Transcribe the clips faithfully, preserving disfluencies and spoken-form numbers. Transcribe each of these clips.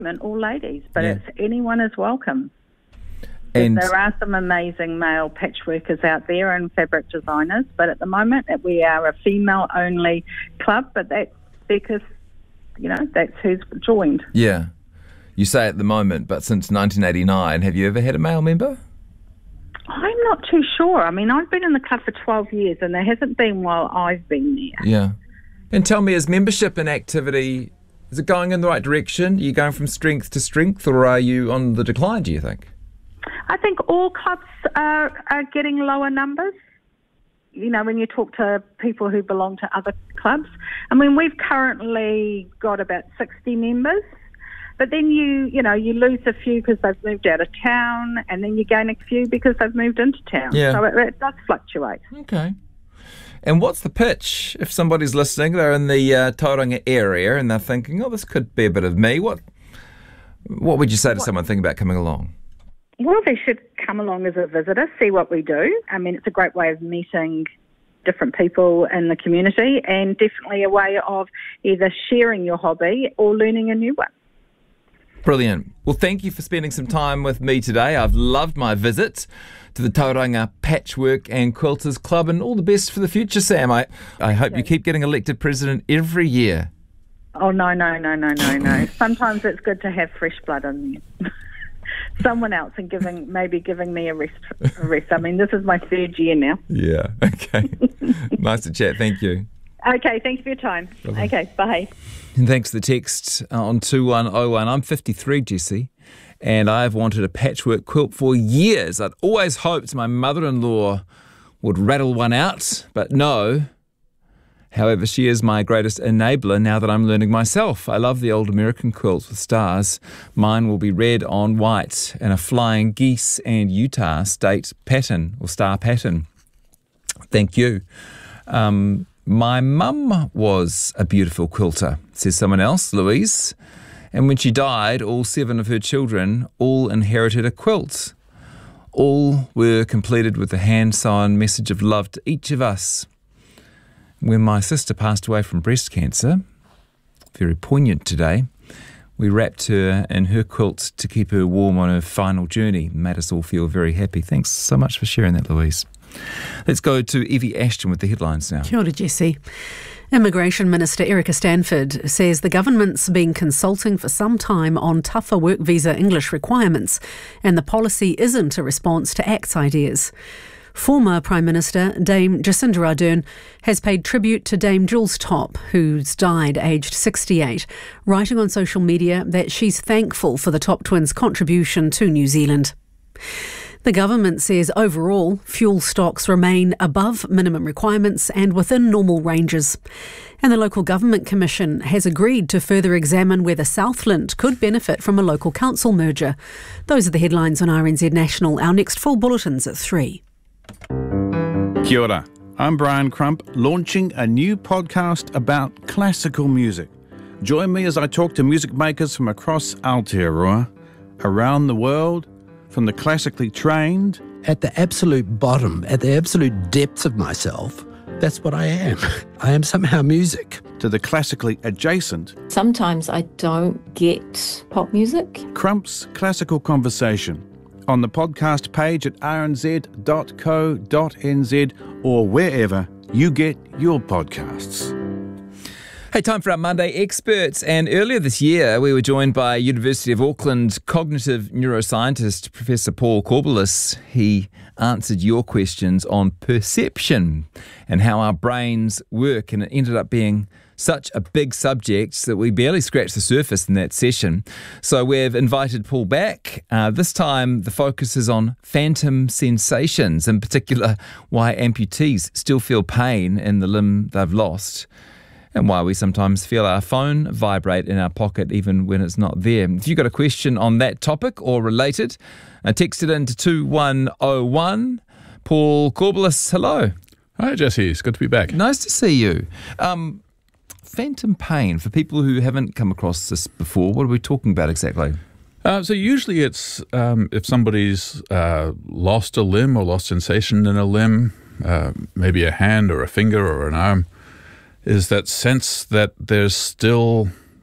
and all ladies, but Yeah. it's anyone is welcome. And There are some amazing male patchworkers out there and fabric designers, but at the moment we are a female-only club, but that's because, you know, that's who's joined. yeah, you say at the moment, but since nineteen eighty-nine, have you ever had a male member? I'm not too sure. I mean, I've been in the club for twelve years and there hasn't been while I've been there. Yeah. And tell me, is membership and activity, is it going in the right direction? Are you going from strength to strength, or are you on the decline, do you think? I think all clubs are, are getting lower numbers. You know, when you talk to people who belong to other clubs. I mean, we've currently got about sixty members, but then you, you know, you lose a few because they've moved out of town, and then you gain a few because they've moved into town. Yeah. So it, it does fluctuate. Okay. And what's the pitch? If somebody's listening, they're in the uh, Tauranga area and they're thinking, oh, this could be a bit of me. What What would you say to What? someone thinking about coming along? Well, they should come along as a visitor, see what we do. I mean, it's a great way of meeting different people in the community, and definitely a way of either sharing your hobby or learning a new one. Brilliant. Well, thank you for spending some time with me today. I've loved my visit to the Tauranga Patchwork and Quilters Club, and all the best for the future, Sam. I, I hope you keep getting elected president every year. Oh, no, no, no, no, no, no. Sometimes it's good to have fresh blood in there. Someone else and giving maybe giving me a rest. A rest. I mean, this is my third year now. Yeah, okay. Nice to chat. Thank you. Okay, thanks for your time. Bye-bye. Okay, bye. And thanks for the text uh, on two one oh one. I'm fifty-three, Jesse, and I've wanted a patchwork quilt for years. I'd always hoped my mother-in-law would rattle one out, but no. However, she is my greatest enabler now that I'm learning myself. I love the old American quilts with stars. Mine will be red on white and a flying geese and Utah state pattern or star pattern. Thank you. Um, my mum was a beautiful quilter, says someone else, Louise. And when she died, all seven of her children all inherited a quilt. All were completed with a hand-sewn message of love to each of us. When my sister passed away from breast cancer, very poignant today, we wrapped her in her quilt to keep her warm on her final journey. It made us all feel very happy. Thanks so much for sharing that, Louise. Let's go to Evie Ashton with the headlines now. Kia ora, Jesse. Immigration Minister Erica Stanford says the government's been consulting for some time on tougher work visa English requirements, and the policy isn't a response to ACT's ideas. Former Prime Minister Dame Jacinda Ardern has paid tribute to Dame Jules Topp, who's died aged sixty-eight, writing on social media that she's thankful for the Topp twins' contribution to New Zealand. The government says overall fuel stocks remain above minimum requirements and within normal ranges. And the Local Government Commission has agreed to further examine whether Southland could benefit from a local council merger. Those are the headlines on R N Z National. Our next full bulletin's at three. Kia ora. I'm Brian Crump, launching a new podcast about classical music. Join me as I talk to music makers from across Aotearoa, around the world, from the classically trained. At the absolute bottom, at the absolute depths of myself, that's what I am. I am somehow music. To the classically adjacent. Sometimes I don't get pop music. Crump's Classical Conversation. On the podcast page at r n z dot co dot n z or wherever you get your podcasts. Hey, time for our Monday Experts. And earlier this year, we were joined by University of Auckland cognitive neuroscientist Professor Paul Corbelis. He answered your questions on perception and how our brains work, and it ended up being such a big subject that we barely scratched the surface in that session. So we've invited Paul back. Uh, this time the focus is on phantom sensations, in particular why amputees still feel pain in the limb they've lost, and why we sometimes feel our phone vibrate in our pocket even when it's not there. If you've got a question on that topic or related, uh, text it in to two one oh one. Paul Corbelis, hello. Hi, Jesse. It's good to be back. Nice to see you. Um, Phantom pain, for people who haven't come across this before, what are we talking about exactly? Uh, so usually it's um, if somebody's uh, lost a limb or lost sensation in a limb, uh, maybe a hand or a finger or an arm, is that sense that there's still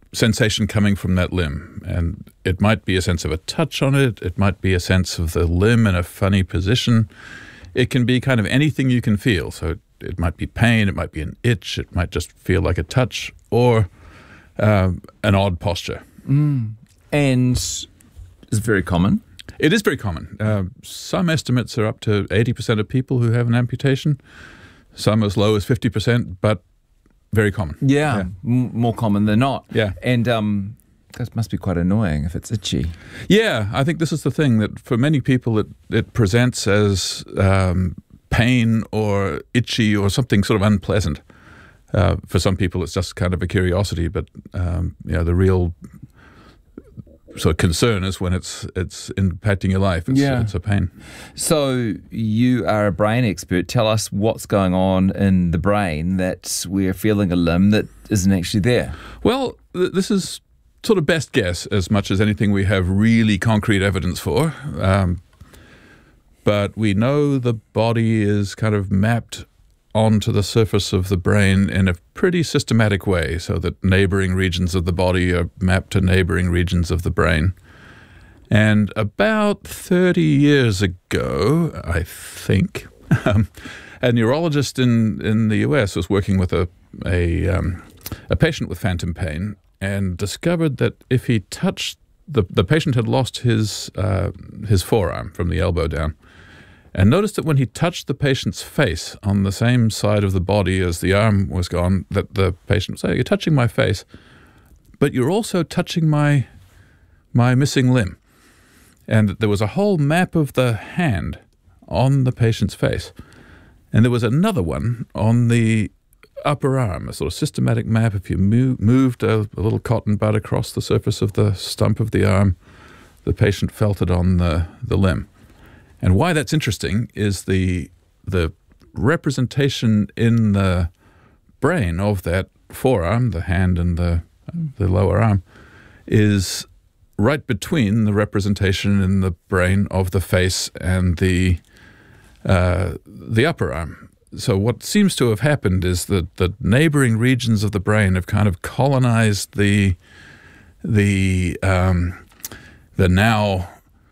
sensation coming from that limb. And it might be a sense of a touch on it. It might be a sense of the limb in a funny position. It can be kind of anything you can feel. So it, it might be pain, it might be an itch, it might just feel like a touch, or uh, an odd posture. Mm. And it's very common. It is very common. Uh, some estimates are up to eighty percent of people who have an amputation, some as low as fifty percent, but very common. Yeah, yeah. M- more common than not. Yeah. And um, that must be quite annoying if it's itchy. Yeah, I think this is the thing, that for many people it, it presents as um, pain or itchy or something sort of unpleasant. Uh, for some people it's just kind of a curiosity, but um, you know, the real sort of concern is when it's it's impacting your life. It's, yeah. it's a pain. So you are a brain expert. Tell us what's going on in the brain that we're feeling a limb that isn't actually there. Well, th- this is sort of best guess as much as anything we have really concrete evidence for. Um, but we know the body is kind of mapped onto the surface of the brain in a pretty systematic way, so that neighboring regions of the body are mapped to neighboring regions of the brain. And about thirty years ago, I think, um, a neurologist in, in the U S was working with a a, um, a patient with phantom pain, and discovered that if he touched, the, the patient had lost his uh, his forearm from the elbow down, and noticed that when he touched the patient's face on the same side of the body as the arm was gone, that the patient would say, "You're touching my face, but you're also touching my my missing limb." And that there was a whole map of the hand on the patient's face. And there was another one on the upper arm, a sort of systematic map. If you move, moved a, a little cotton bud across the surface of the stump of the arm, the patient felt it on the, the limb. And why that's interesting is the the representation in the brain of that forearm, the hand and the the lower arm, is right between the representation in the brain of the face and the uh, the upper arm. So what seems to have happened is that the neighboring regions of the brain have kind of colonized the the um, the now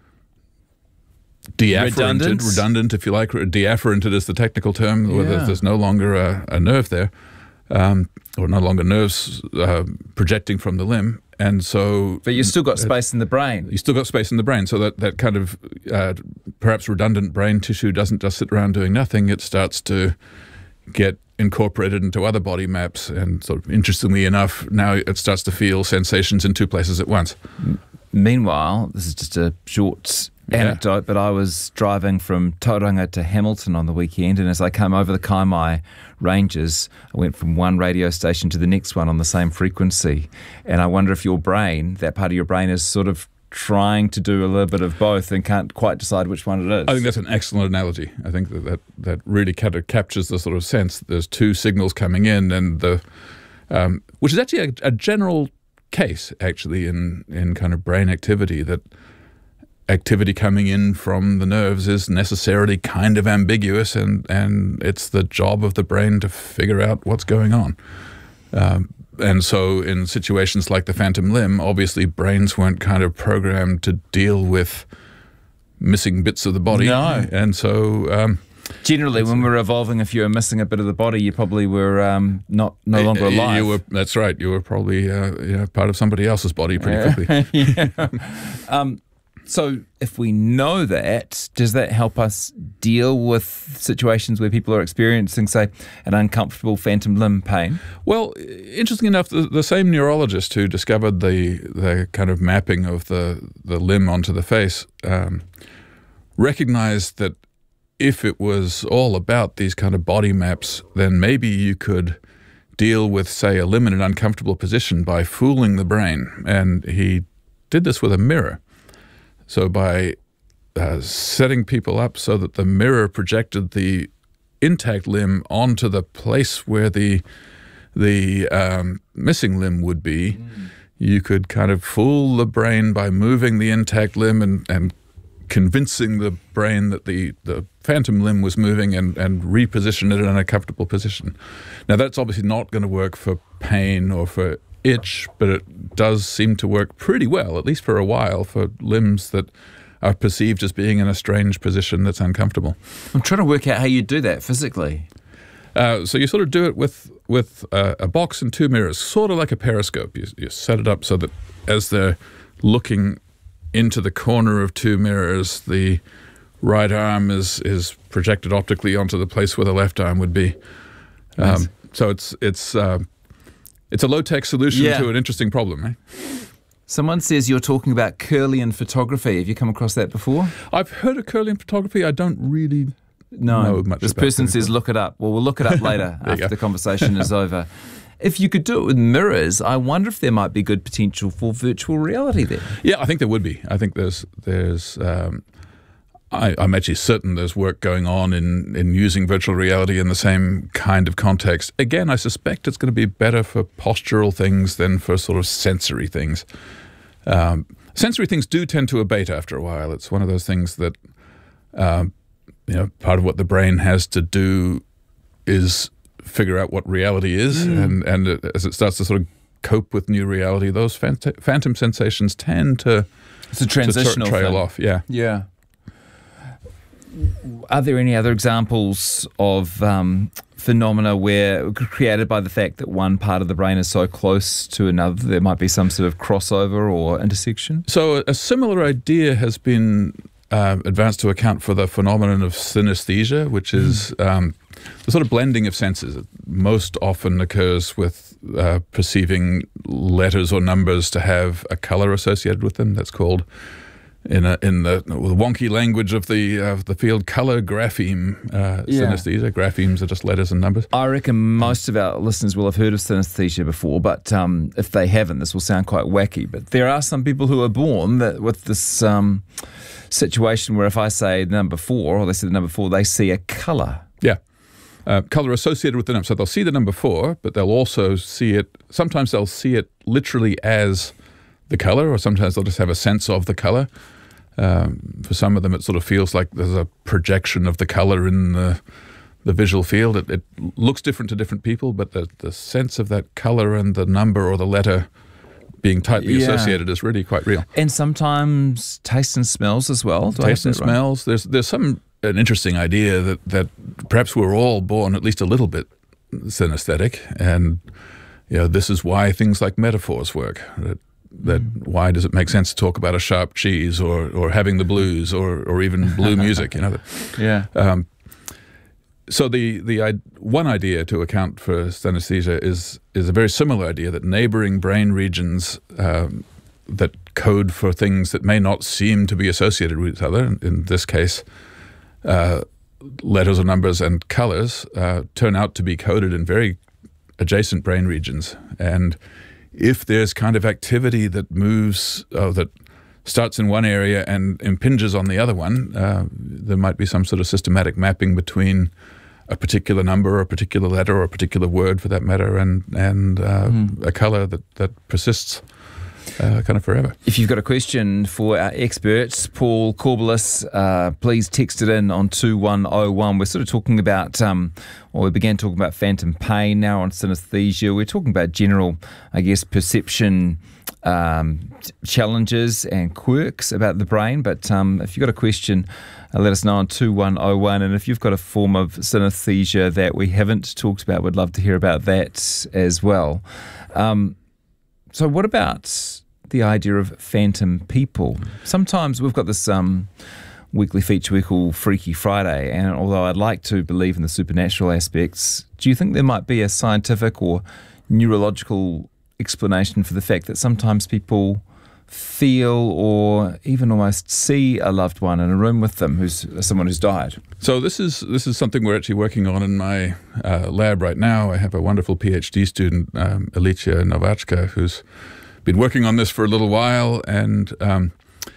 deafferented, redundant. redundant, if you like, deafferented is the technical term, Yeah. where there's, there's no longer a, a nerve there, um, or no longer nerves uh, projecting from the limb. And so, But you've still got space in the brain. you still got space in the brain, so that, that kind of uh, perhaps redundant brain tissue doesn't just sit around doing nothing. It starts to get incorporated into other body maps, and sort of interestingly enough, now it starts to feel sensations in two places at once. Meanwhile, this is just a short anecdote, yeah. but I was driving from Tauranga to Hamilton on the weekend, and as I came over the Kaimai ranges, I went from one radio station to the next one on the same frequency. And I wonder if your brain, that part of your brain, is sort of trying to do a little bit of both and can't quite decide which one it is. I think that's an excellent analogy. I think that that, that really kind of captures the sort of sense that there's two signals coming in, and the um, which is actually a, a general case, actually, in, in kind of brain activity, that activity coming in from the nerves is necessarily kind of ambiguous, and, and it's the job of the brain to figure out what's going on. Um, and so in situations like the phantom limb, obviously brains weren't kind of programmed to deal with missing bits of the body. No. And so... Um, Generally, when we're evolving, if you were missing a bit of the body, you probably were um, not no longer alive. You were, that's right. You were probably uh, you know, part of somebody else's body pretty quickly. yeah. um, so if we know that, does that help us deal with situations where people are experiencing, say, an uncomfortable phantom limb pain? Well, interesting enough, the, the same neurologist who discovered the the kind of mapping of the, the limb onto the face um, recognized that if it was all about these kind of body maps, then maybe you could deal with, say, a limb in an uncomfortable position by fooling the brain. And he did this with a mirror. So by uh, setting people up so that the mirror projected the intact limb onto the place where the the um, missing limb would be, mm. you could kind of fool the brain by moving the intact limb and, and convincing the brain that the, the phantom limb was moving, and, and reposition it in a comfortable position. Now, that's obviously not going to work for pain or for itch, but it does seem to work pretty well, at least for a while, for limbs that are perceived as being in a strange position that's uncomfortable. I'm trying to work out how you do that physically. Uh, so you sort of do it with with uh, a box and two mirrors, sort of like a periscope. You, you set it up so that as they're looking into the corner of two mirrors, the right arm is is projected optically onto the place where the left arm would be. Um, nice. So it's it's uh, it's a low-tech solution yeah. to an interesting problem, eh? Someone says you're talking about Kirlian photography. Have you come across that before? I've heard of Kirlian photography. I don't really no, know much this about person Kirlian. Says look it up. Well, we'll look it up later after the conversation is over. If you could do it with mirrors, I wonder if there might be good potential for virtual reality there. Yeah, I think there would be. I think there's there's. Um, I, I'm actually certain there's work going on in, in using virtual reality in the same kind of context. Again, I suspect it's going to be better for postural things than for sort of sensory things. Um, sensory things do tend to abate after a while. It's one of those things that, um, you know, part of what the brain has to do is figure out what reality is, mm. and and it, as it starts to sort of cope with new reality, those phant- phantom sensations tend to it's a transitional to tra- trail thing. off. Yeah, yeah. Are there any other examples of um, phenomena where created by the fact that one part of the brain is so close to another, there might be some sort of crossover or intersection? So a similar idea has been uh, advanced to account for the phenomenon of synesthesia, which is um, the sort of blending of senses. It most often occurs with uh, perceiving letters or numbers to have a color associated with them. That's called, in a, in the, the wonky language of the uh, the field, color grapheme uh, yeah. synesthesia. Graphemes are just letters and numbers. I reckon most of our listeners will have heard of synesthesia before, but um, if they haven't, this will sound quite wacky. But there are some people who are born that with this um, situation where if I say number four, or they say the number four, they see a color. Yeah. Uh, color associated with the number. So they'll see the number four, but they'll also see it, sometimes they'll see it literally as the color, or sometimes they'll just have a sense of the color. Um, for some of them, it sort of feels like there's a projection of the color in the the visual field. It, it looks different to different people, but the, the sense of that color and the number or the letter being tightly yeah. associated is really quite real. And sometimes taste and smells as well. Do taste and right? smells. There's there's some an interesting idea that, that perhaps we're all born at least a little bit synesthetic, and you know this is why things like metaphors work. That, that mm. why does it make sense to talk about a sharp cheese or, or having the blues or, or even blue music? You know. That, yeah. Um, so the the one idea to account for synesthesia is is a very similar idea that neighboring brain regions um, that code for things that may not seem to be associated with each other, in, in this case, uh, letters or numbers and colors, uh, turn out to be coded in very adjacent brain regions. And if there's kind of activity that moves, uh, that starts in one area and impinges on the other one, uh, there might be some sort of systematic mapping between a particular number or a particular letter or a particular word, for that matter, and and uh, mm. a color that, that persists uh, kind of forever. If you've got a question for our expert, Paul Corbelis, uh, please text it in on two one oh one. We're sort of talking about, um, well, we began talking about phantom pain, now on synesthesia. We're talking about general, I guess, perception um, challenges and quirks about the brain. But um, if you've got a question, uh, let us know on two one oh one. And if you've got a form of synesthesia that we haven't talked about, we'd love to hear about that as well. Um, so what about the idea of phantom people? Sometimes we've got this um, weekly feature we call Freaky Friday, and although I'd like to believe in the supernatural aspects, do you think there might be a scientific or neurological explanation for the fact that sometimes people feel or even almost see a loved one in a room with them who's someone who's died? So this is this is something we're actually working on in my uh, lab right now. I have a wonderful PhD student, um, Alicia Novachka, who's been working on this for a little while, and um,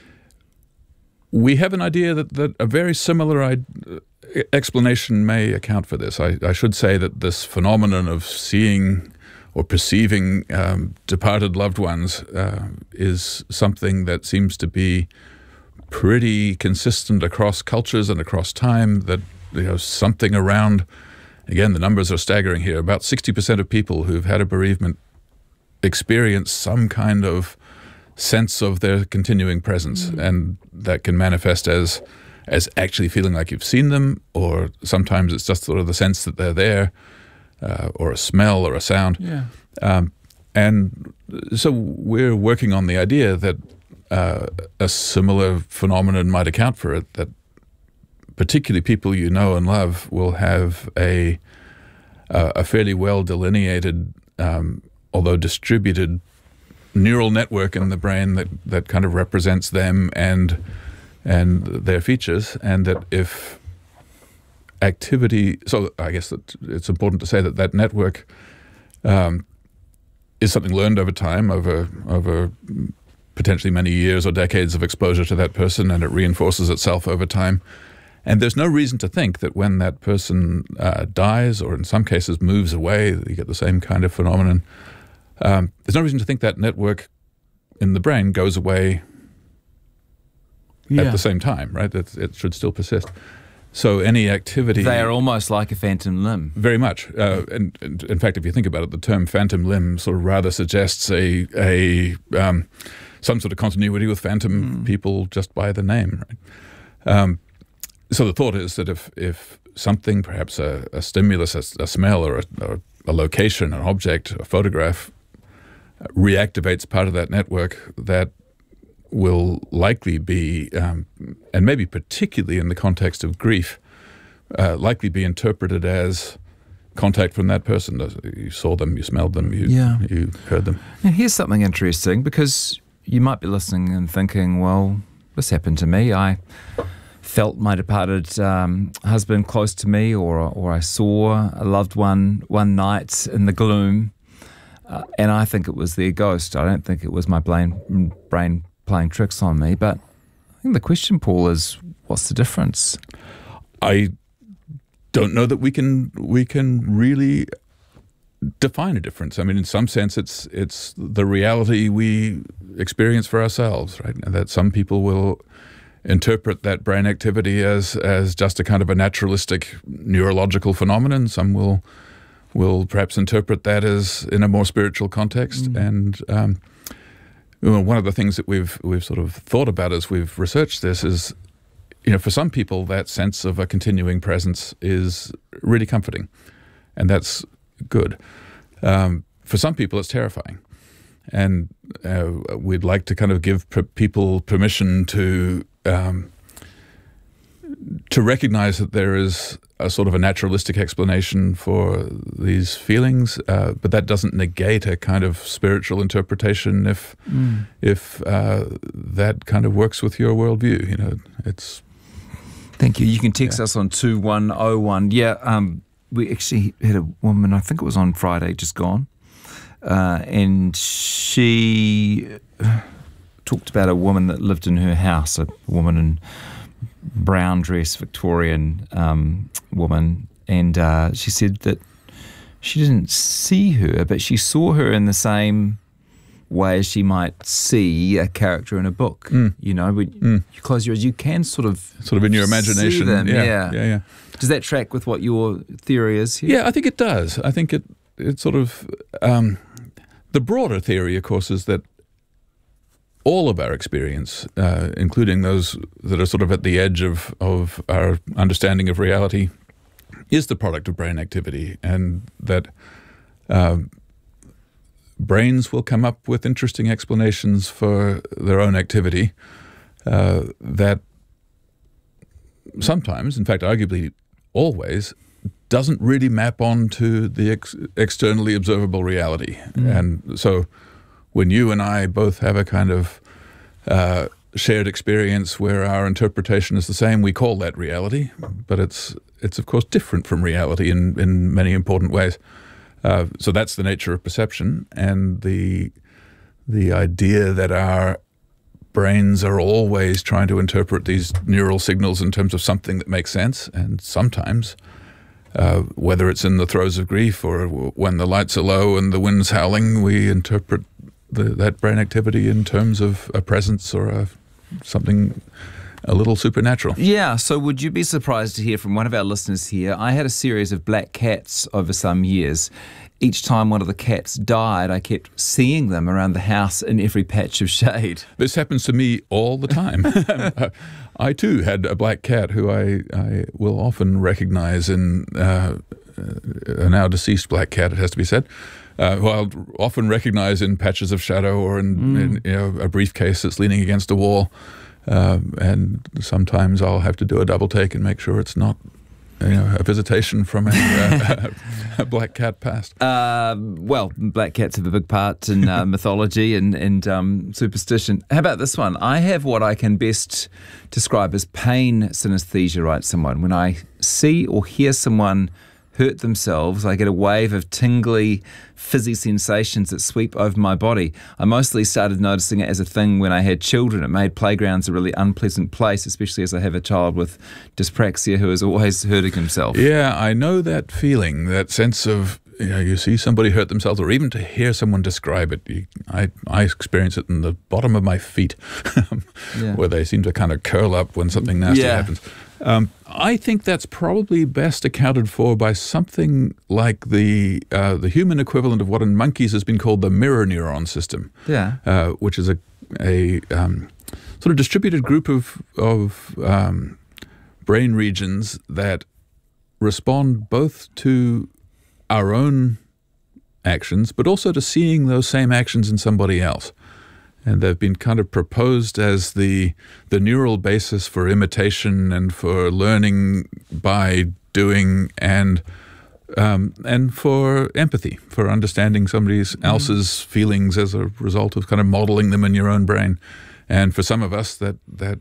we have an idea that, that a very similar I- explanation may account for this. I, I should say that this phenomenon of seeing or perceiving um, departed loved ones uh, is something that seems to be pretty consistent across cultures and across time, that you know something around, again, the numbers are staggering here, about sixty percent of people who've had a bereavement experience some kind of sense of their continuing presence, mm. and that can manifest as as actually feeling like you've seen them, or sometimes it's just sort of the sense that they're there, uh, or a smell or a sound. Yeah. Um, and so we're working on the idea that uh, a similar phenomenon might account for it, that particularly people you know and love will have a uh, a fairly well delineated, um, although distributed, neural network in the brain that, that kind of represents them and and their features, and that if activity, so I guess that it's important to say that that network um, is something learned over time, over over potentially many years or decades of exposure to that person, and it reinforces itself over time. And there's no reason to think that when that person uh, dies, or in some cases moves away, you get the same kind of phenomenon. Um, there's no reason to think that network in the brain goes away yeah. at the same time, right? It, it should still persist. So any activity... They are almost like a phantom limb. Very much. Uh, and, and in fact, if you think about it, the term phantom limb sort of rather suggests a a um, some sort of continuity with phantom mm. people just by the name, right? Um, so the thought is that if, if something, perhaps a, a stimulus, a, a smell or a, or a location, an object, a photograph, reactivates part of that network, that will likely be, um, and maybe particularly in the context of grief, uh, likely be interpreted as contact from that person. You saw them, you smelled them, you, yeah. you heard them. And here's something interesting, because you might be listening and thinking, well, this happened to me. I felt my departed um, husband close to me, or or I saw a loved one one night in the gloom, uh, and I think it was their ghost. I don't think it was my brain, brain playing tricks on me. But I think the question, Paul, is what's the difference? I don't know that we can we can really define a difference. I mean, in some sense, it's it's the reality we experience for ourselves, right? And that some people will interpret that brain activity as as just a kind of a naturalistic neurological phenomenon. Some will will perhaps interpret that as in a more spiritual context. Mm. And um, one of the things that we've we've sort of thought about as we've researched this is, you know, for some people that sense of a continuing presence is really comforting, and that's good. Um, for some people, it's terrifying. And uh, we'd like to kind of give p- people permission to um, to recognize that there is a sort of a naturalistic explanation for these feelings, uh, but that doesn't negate a kind of spiritual interpretation if mm. if uh, that kind of works with your worldview. You know, it's. Thank you. You can text yeah. us on two one oh one. Yeah, um, we actually had a woman, I think it was on Friday, just gone. Uh, and she talked about a woman that lived in her house, a woman in brown dress, Victorian um, woman, and uh, she said that she didn't see her, but she saw her in the same way as she might see a character in a book. Mm. You know, when mm. you close your eyes, you can sort of sort of in your imagination. See them. Yeah, yeah, yeah, yeah. Does that track with what your theory is here? Yeah, I think it does. I think it it sort of um, the broader theory, of course, is that all of our experience, uh, including those that are sort of at the edge of, of our understanding of reality, is the product of brain activity, and that uh, brains will come up with interesting explanations for their own activity uh, that sometimes, in fact, arguably always, doesn't really map onto the ex- externally observable reality. Mm. And so when you and I both have a kind of uh, shared experience where our interpretation is the same, we call that reality, but it's it's of course different from reality in, in many important ways. Uh, so that's the nature of perception, and the the idea that our brains are always trying to interpret these neural signals in terms of something that makes sense, and sometimes Uh, whether it's in the throes of grief or when the lights are low and the wind's howling, we interpret the, that brain activity in terms of a presence or a, something a little supernatural. Yeah, so would you be surprised to hear from one of our listeners here? I had a series of black cats over some years, each time one of the cats died, I kept seeing them around the house in every patch of shade. This happens to me all the time. I too had a black cat who I, I will often recognize in uh, a now deceased black cat, it has to be said, uh, who I'll often recognize in patches of shadow or in, mm. in you know, a briefcase that's leaning against a wall. Uh, and sometimes I'll have to do a double take and make sure it's not you know, a visitation from a, uh, a black cat past. Uh, well, black cats have a big part in uh, mythology and, and um, superstition. How about this one? I have what I can best describe as pain synesthesia, writes someone. When I see or hear someone hurt themselves, I get a wave of tingly, fizzy sensations that sweep over my body. I mostly started noticing it as a thing when I had children. It made playgrounds a really unpleasant place, especially as I have a child with dyspraxia who is always hurting himself. Yeah, I know that feeling, that sense of, you know, you see somebody hurt themselves, or even to hear someone describe it. You, I, I experience it in the bottom of my feet, yeah. where they seem to kind of curl up when something nasty yeah. happens. Um, I think that's probably best accounted for by something like the uh, the human equivalent of what in monkeys has been called the mirror neuron system, yeah, uh, which is a a um, sort of distributed group of of um, brain regions that respond both to our own actions, but also to seeing those same actions in somebody else. And they've been kind of proposed as the the neural basis for imitation and for learning by doing and um, and for empathy, for understanding somebody mm. else's feelings as a result of kind of modeling them in your own brain. And for some of us, that that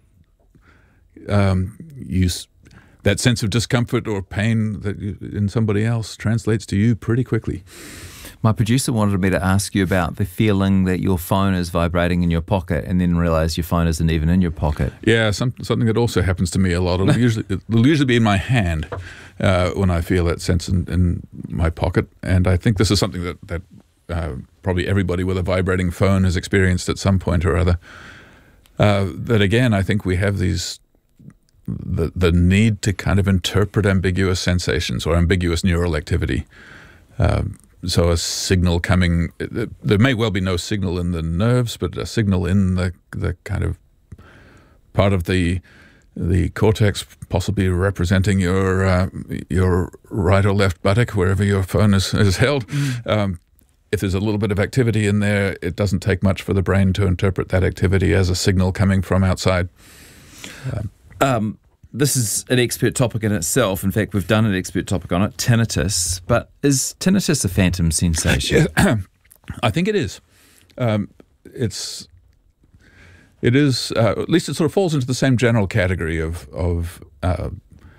um, use that sense of discomfort or pain that you, in somebody else translates to you pretty quickly. My producer wanted me to ask you about the feeling that your phone is vibrating in your pocket and then realize your phone isn't even in your pocket. Yeah, some, something that also happens to me a lot. It'll usually, it'll usually be in my hand uh, when I feel that sense in, in my pocket. And I think this is something that, that uh, probably everybody with a vibrating phone has experienced at some point or other. Uh, that again, I think we have these the the need to kind of interpret ambiguous sensations or ambiguous neural activity. Um, So a signal coming, there may well be no signal in the nerves, but a signal in the the kind of part of the the cortex, possibly representing your uh, your right or left buttock, wherever your phone is, is held. Mm. Um, if there's a little bit of activity in there, it doesn't take much for the brain to interpret that activity as a signal coming from outside. Um, um. This is an expert topic in itself. In fact, we've done an expert topic on it, tinnitus. But is tinnitus a phantom sensation? I think it is. Um, it's, it is. Uh, at least it sort of falls into the same general category of of uh,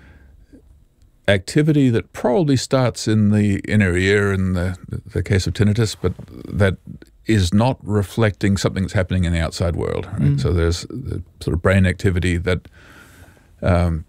activity that probably starts in the inner ear in the the case of tinnitus, but that is not reflecting something that's happening in the outside world. Right? Mm. So there's the sort of brain activity that. Um,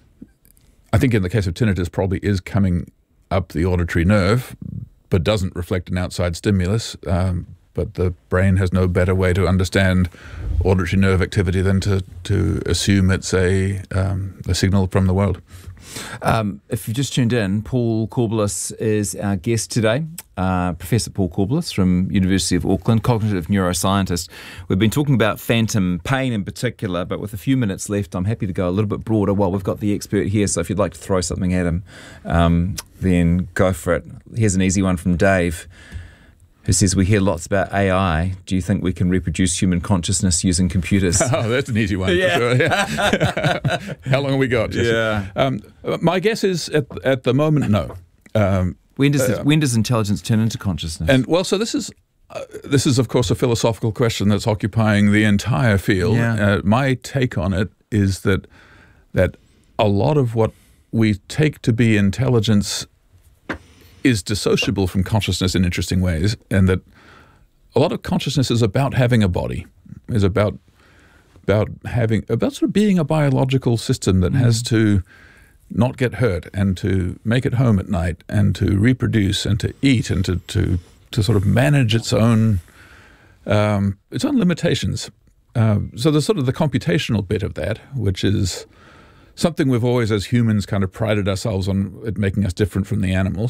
I think in the case of tinnitus probably is coming up the auditory nerve, but doesn't reflect an outside stimulus. Um, but the brain has no better way to understand auditory nerve activity than to, to assume it's a, um, a signal from the world. Um, if you've just tuned in, Paul Kourbalis is our guest today. Uh, Professor Paul Kourbalis from University of Auckland, cognitive neuroscientist. We've been talking about phantom pain in particular, but with a few minutes left, I'm happy to go a little bit broader. Well, we've got the expert here, so if you'd like to throw something at him, um, then go for it. Here's an easy one from Dave, who says, we hear lots about A I. Do you think we can reproduce human consciousness using computers? Oh, that's an easy one. Yeah. For sure. Yeah. How long have we got, Jesse? Yeah. Um, my guess is at, at the moment, no. Um, when does uh, when does intelligence turn into consciousness? And well, so this is uh, this is of course a philosophical question that's occupying the entire field. Yeah. Uh, my take on it is that that a lot of what we take to be intelligence is dissociable from consciousness in interesting ways, and that a lot of consciousness is about having a body, is about about having about sort of being a biological system that mm. has to not get hurt and to make it home at night and to reproduce and to eat and to to, to sort of manage its own um, its own limitations. Uh, so there's sort of the computational bit of that, which is something we've always, as humans, kind of prided ourselves on it making us different from the animals.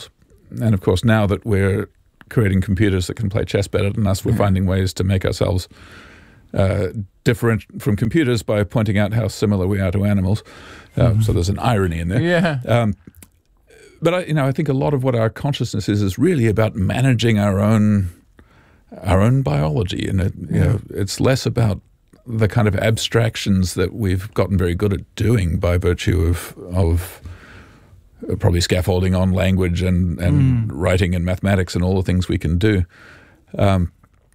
and of course, now that we're creating computers that can play chess better than us, we're finding ways to make ourselves uh, different from computers by pointing out how similar we are to animals. Uh, mm-hmm. So there's an irony in there. Yeah. Um, but I, you know, I think a lot of what our consciousness is is really about managing our own our own biology, and it, you know, it's less about the kind of abstractions that we've gotten very good at doing by virtue of of probably scaffolding on language and, and mm. writing and mathematics and all the things we can do. Um,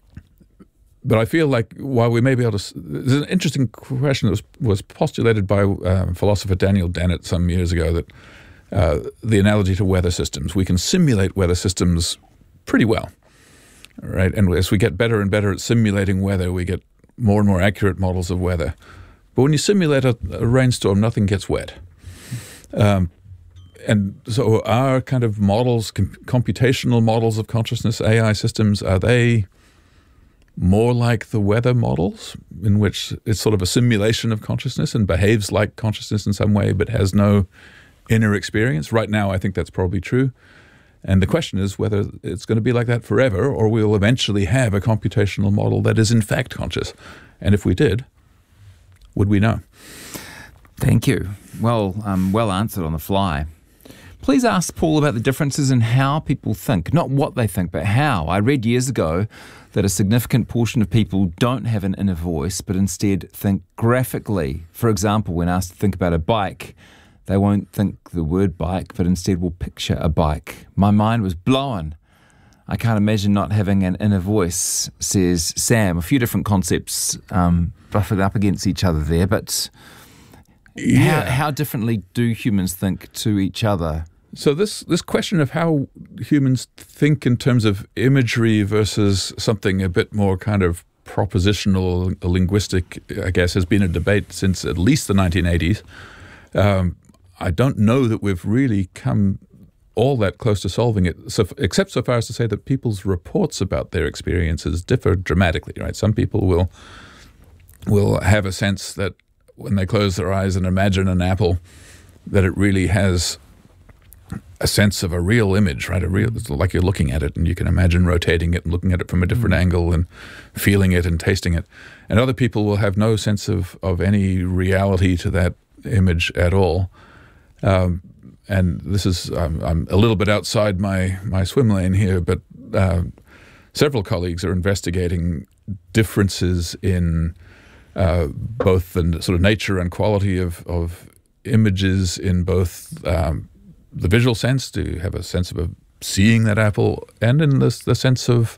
but I feel like while we may be able to... There's an interesting question that was, was postulated by uh, philosopher Daniel Dennett some years ago, that uh, the analogy to weather systems. We can simulate weather systems pretty well, right? And as we get better and better at simulating weather, we get more and more accurate models of weather. But when you simulate a, a rainstorm, nothing gets wet. Um, And so our kind of models, com- computational models of consciousness, A I systems, are they more like the weather models, in which it's sort of a simulation of consciousness and behaves like consciousness in some way but has no inner experience? Right now, I think that's probably true. And the question is whether it's going to be like that forever, or we'll eventually have a computational model that is in fact conscious. And if we did, would we know? Thank you. Well, um, well answered on the fly. Please ask Paul about the differences in how people think, not what they think, but how. I read years ago that a significant portion of people don't have an inner voice, but instead think graphically. For example, when asked to think about a bike, they won't think the word bike, but instead will picture a bike. My mind was blown. I can't imagine not having an inner voice, says Sam. A few different concepts um, buffered up against each other there, but yeah. how, how differently do humans think to each other? So this, this question of how humans think in terms of imagery versus something a bit more kind of propositional, linguistic, I guess, has been a debate since at least the nineteen eighties. Um, I don't know that we've really come all that close to solving it, so, except so far as to say that people's reports about their experiences differ dramatically, right? Some people will will have a sense that when they close their eyes and imagine an apple, that it really has a sense of a real image, right? A real, it's like you're looking at it and you can imagine rotating it and looking at it from a different mm. angle and feeling it and tasting it. And other people will have no sense of, of any reality to that image at all. Um, and this is, um, I'm a little bit outside my, my swim lane here, but uh, several colleagues are investigating differences in uh, both the sort of nature and quality of, of images in both um, the visual sense, to have a sense of a, seeing that apple, and in the, the sense of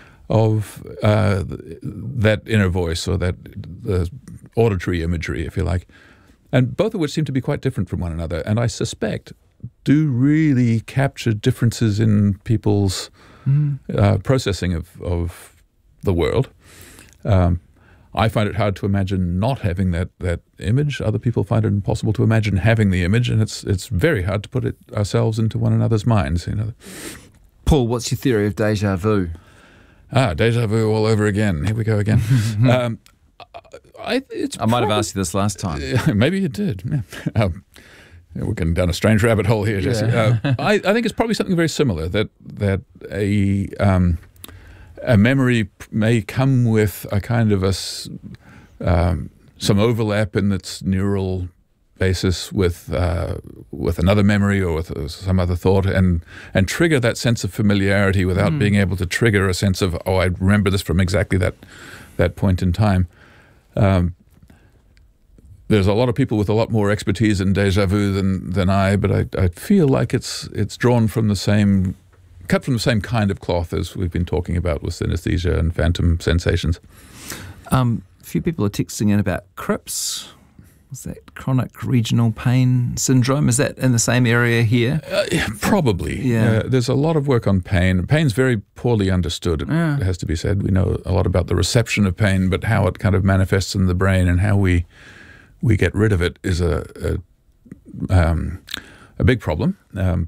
of uh, that inner voice, or that the auditory imagery, if you like, and both of which seem to be quite different from one another, and I suspect do really capture differences in people's mm. uh, processing of, of the world. Um, I find it hard to imagine not having that, that image. Other people find it impossible to imagine having the image, and it's it's very hard to put it ourselves into one another's minds. You know. Paul, what's your theory of déjà vu? Ah, déjà vu all over again. Here we go again. um, I, it's I might prob- have asked you this last time. Maybe you did. Yeah. Um, yeah, we're getting down a strange rabbit hole here, Jesse. Yeah. uh, I, I think it's probably something very similar, that that a um, a memory may come with a kind of a um, some overlap in its neural basis with uh, with another memory or with uh, some other thought, and and trigger that sense of familiarity without mm. being able to trigger a sense of, oh, I remember this from exactly that that point in time. Um, there's a lot of people with a lot more expertise in déjà vu than than I, but I, I feel like it's it's drawn from the same, cut from the same kind of cloth as we've been talking about with synesthesia and phantom sensations. Um, a few people are texting in about C R I P S. Is that chronic regional pain syndrome? Is that in the same area here? Uh, yeah, probably. Yeah. Uh, there's a lot of work on pain. Pain's very poorly understood, it yeah. has to be said. We know a lot about the reception of pain, but how it kind of manifests in the brain and how we we get rid of it is a a, um, a big problem. Um,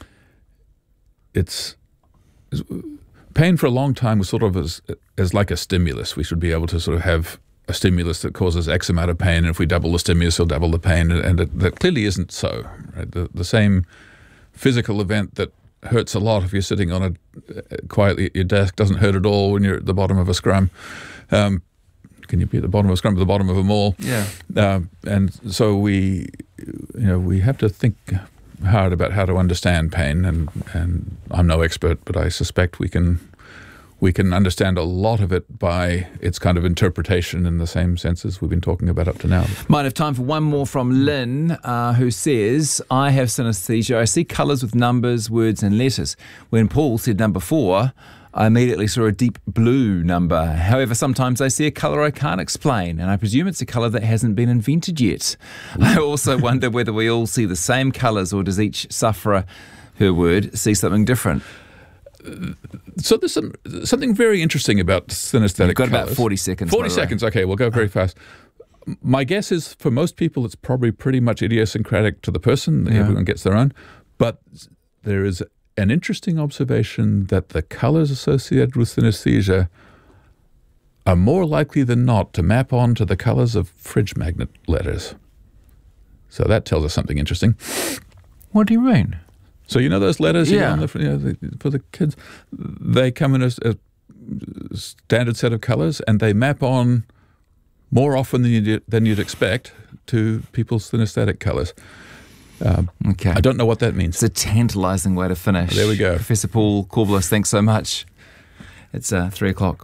it's, it's pain for a long time was sort of as as like a stimulus. We should be able to sort of have a stimulus that causes X amount of pain, and if we double the stimulus, we'll double the pain, and, and it, that clearly isn't so. Right? The, the same physical event that hurts a lot if you're sitting on a quietly at your desk. Doesn't hurt at all when you're at the bottom of a scrum. Um, can you be at the bottom of a scrum at the bottom of a mall? Yeah. Um, and so we, you know, we have to think hard about how to understand pain. And, and I'm no expert, but I suspect we can we can understand a lot of it by its kind of interpretation in the same senses we've been talking about up to now. Might have time for one more from Lynn, uh, who says, I have synesthesia. I see colours with numbers, words and letters. When Paul said number four, I immediately saw a deep blue number. However, sometimes I see a colour I can't explain, and I presume it's a colour that hasn't been invented yet. I also wonder whether we all see the same colours, or does each sufferer, her word, see something different? So there's some, something very interesting about synesthetic You've got colours. about forty seconds. forty seconds, okay, we'll go very fast. My guess is for most people it's probably pretty much idiosyncratic to the person. Yeah. Everyone gets their own. But there is an interesting observation that the colours associated with synesthesia are more likely than not to map onto the colours of fridge magnet letters. So that tells us something interesting. What do you mean? So you know those letters you Yeah. know, on the, you know, the, for the kids? They come in a, a standard set of colours and they map on more often than you'd, than you'd expect to people's synesthetic colours. Um, Okay. I don't know what that means. It's a tantalising way to finish. There we go. Professor Paul Korbelis, thanks so much. It's uh, three o'clock.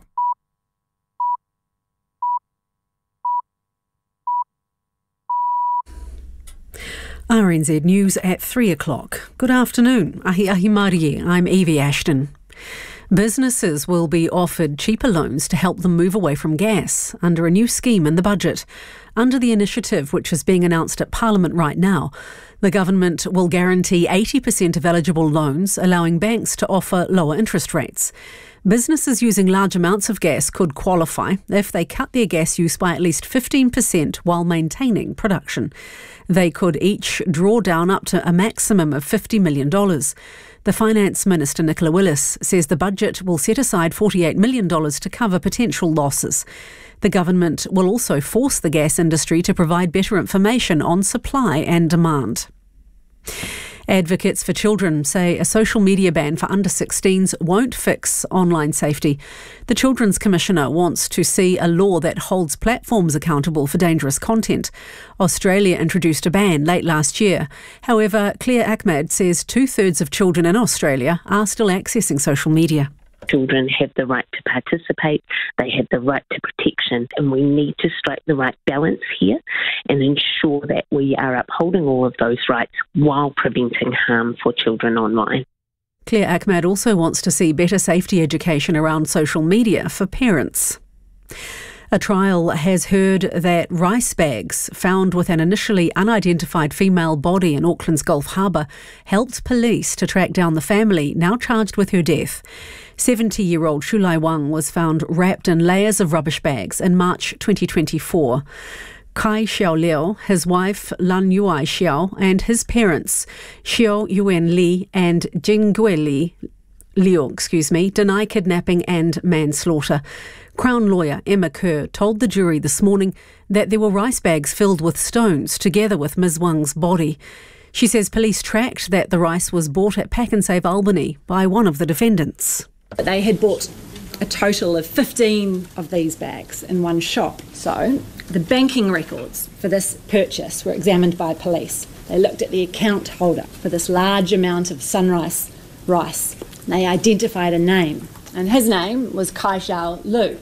R N Z News at three o'clock. Good afternoon. Ahi ahi Marie. I'm Evie Ashton. Businesses will be offered cheaper loans to help them move away from gas under a new scheme in the budget. Under the initiative, which is being announced at Parliament right now, the government will guarantee eighty percent of eligible loans, allowing banks to offer lower interest rates. Businesses using large amounts of gas could qualify if they cut their gas use by at least fifteen percent while maintaining production. They could each draw down up to a maximum of fifty million dollars. The Finance Minister, Nicola Willis, says the budget will set aside forty-eight million dollars to cover potential losses. The government will also force the gas industry to provide better information on supply and demand. Advocates for children say a social media ban for under sixteens won't fix online safety. The Children's Commissioner wants to see a law that holds platforms accountable for dangerous content. Australia introduced a ban late last year. However, Claire Ahmed says two-thirds of children in Australia are still accessing social media. Children have the right to participate, they have the right to protection, and we need to strike the right balance here and ensure that we are upholding all of those rights while preventing harm for children online. Claire Ahmed also wants to see better safety education around social media for parents. A trial has heard that rice bags found with an initially unidentified female body in Auckland's Gulf Harbour helped police to track down the family now charged with her death. seventy-year-old Shulai Wang was found wrapped in layers of rubbish bags in March twenty twenty-four. Kai Xiao Liao, his wife Lan Yuai Xiao, and his parents Xiao Yuan Li and Jingui Li Liu, excuse me, deny kidnapping and manslaughter. Crown lawyer Emma Kerr told the jury this morning that there were rice bags filled with stones together with Miz Wang's body. She says police tracked that the rice was bought at Pack and Save Albany by one of the defendants. They had bought a total of fifteen of these bags in one shop. So the banking records for this purchase were examined by police. They looked at the account holder for this large amount of Sunrise rice. They identified a name, and his name was Kai Xiao Lu.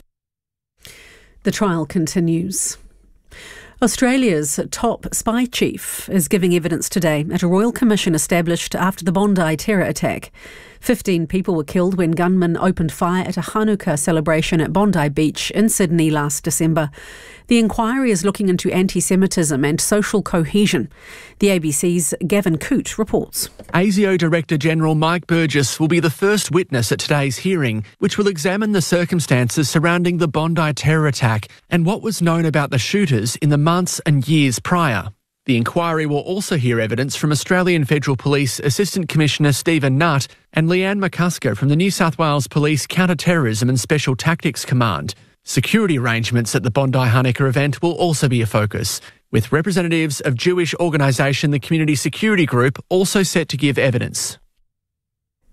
The trial continues. Australia's top spy chief is giving evidence today at a royal commission established after the Bondi terror attack. Fifteen people were killed when gunmen opened fire at a Hanukkah celebration at Bondi Beach in Sydney last December. The inquiry is looking into anti-Semitism and social cohesion. The A B C's Gavin Coote reports. ASIO Director General Mike Burgess will be the first witness at today's hearing, which will examine the circumstances surrounding the Bondi terror attack and what was known about the shooters in the months and years prior. The inquiry will also hear evidence from Australian Federal Police Assistant Commissioner Stephen Nutt and Leanne McCusker from the New South Wales Police Counter-Terrorism and Special Tactics Command. Security arrangements at the Bondi Hanukkah event will also be a focus, with representatives of Jewish organisation the Community Security Group also set to give evidence.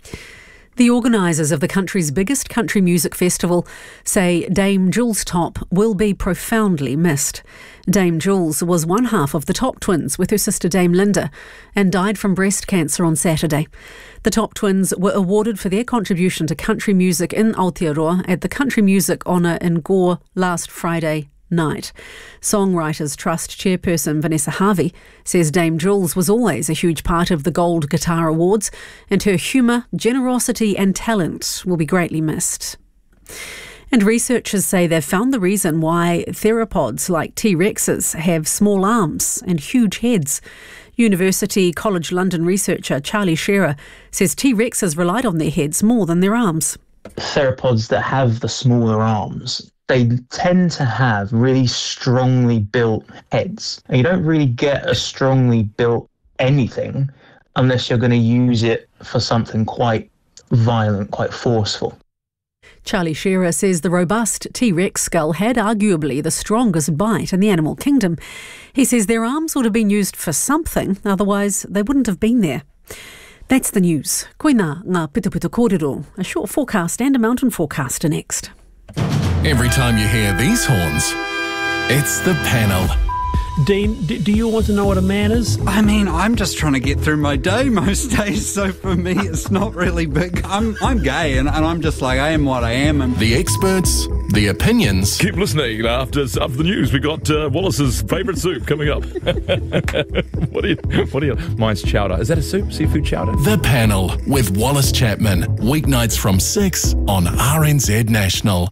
The organisers of the country's biggest country music festival say Dame Jules Top will be profoundly missed. Dame Jules was one half of the Top Twins with her sister Dame Linda and died from breast cancer on Saturday. The Top Twins were awarded for their contribution to country music in Aotearoa at the Country Music Honour in Gore last Friday night. Songwriters Trust chairperson Vanessa Harvey says Dame Jules was always a huge part of the Gold Guitar Awards, and her humour, generosity and talent will be greatly missed. And researchers say they've found the reason why theropods like T-Rexes have small arms and huge heads. University College London researcher Charlie Shearer says T-Rexes relied on their heads more than their arms. Theropods that have the smaller arms, they tend to have really strongly built heads. And you don't really get a strongly built anything unless you're going to use it for something quite violent, quite forceful. Charlie Shearer says the robust T-Rex skull had arguably the strongest bite in the animal kingdom. He says their arms would have been used for something, otherwise they wouldn't have been there. That's the news. Koina ngā Pitupitu Kōrero. A short forecast and a mountain forecast are next. Every time you hear these horns, it's the panel. Dean, d- do you want to know what a man is? I mean, I'm just trying to get through my day most days, so for me it's not really big. I'm I'm gay and, and I'm just like, I am what I am. And the experts, the opinions. Keep listening. After, after the news, we got uh, Wallace's favourite soup coming up. what do you, what do you, mine's chowder. Is that a soup? Seafood chowder? The Panel with Wallace Chapman. Weeknights from six on R N Z National.